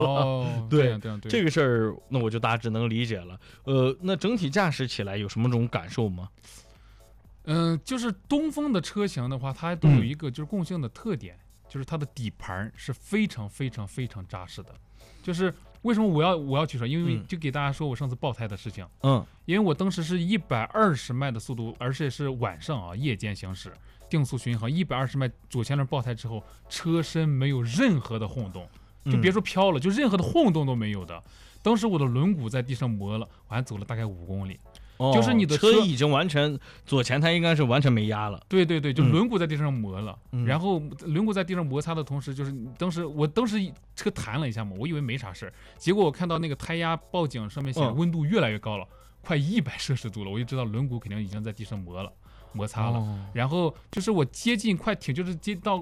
哦， 对， 这样对。 这个事儿，那我就大致能理解了。那整体驾驶起来有什么种感受吗？ 就是东风的车型的话，它都有一个就是共性的特点，就是它的底盘是非常非常非常扎实的。就是为什么我要去说？因为就给大家说我上次爆胎的事情。因为我当时是120迈的速度，而且是晚上啊，夜间行驶，定速巡航120迈，左前轮爆胎之后，车身没有任何的晃动，就别说飘了，就任何的晃动都没有的。当时我的轮毂在地上磨了，我还走了大概5公里。就是你的车已经完全左前胎应该是完全没压了。 对，就轮毂在地上磨了，然后轮毂在地上摩擦的同时，就是我当时车弹了一下嘛，我以为没啥事，结果我看到那个胎压报警上面显温度越来越高了，快100摄氏度了，我就知道轮毂肯定已经在地上摩擦了。然后就是我接近快停，就是接到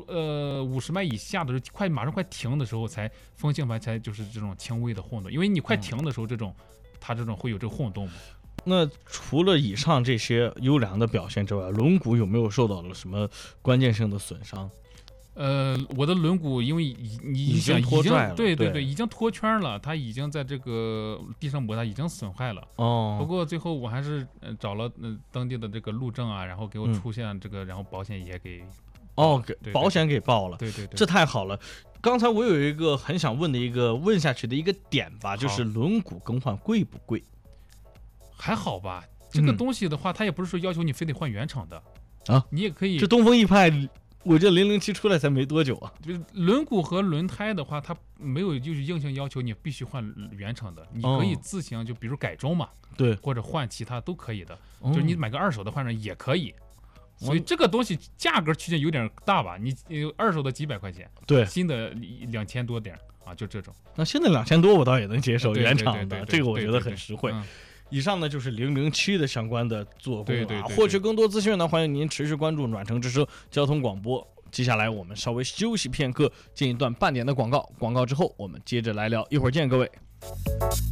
50迈以下的时候，马上快停的时候，才方向盘才就是这种轻微的晃动，因为你快停的时候，它这种会有这个晃动嘛。 那除了以上这些优良的表现之外，轮毂有没有受到了什么关键性的损伤？ 我的轮毂因为已经脱拽了， 对，已经脱圈了，它已经在这个地上摩擦已经损坏了。不过最后我还是找了当地的这个路政啊，然后给我出现这个，然后保险也给保险给报了。 对， 这太好了。刚才我有一个很想问下去的一个点吧，就是轮毂更换贵不贵？ 还好吧，这个东西的话，它也不是说要求你非得换原厂的啊， 你也可以。 这东风一派，我这007出来才没多久啊。 就是轮毂和轮胎的话，它没有就是硬性要求你必须换原厂的，你可以自行就比如改装嘛， 对， 或者换其他都可以的，就是你买个二手的换上也可以。所以这个东西价格区间有点大吧？你二手的几百块钱， 对， 新的2000多点啊，就这种。 那现在2000多我倒也能接受，原厂的这个我觉得很实惠。以上呢就是007的相关的做工啊。获取更多资讯呢，欢迎您持续关注暖城之声交通广播。接下来我们稍微休息片刻，进一段半点的广告。广告之后我们接着来聊，一会儿见各位。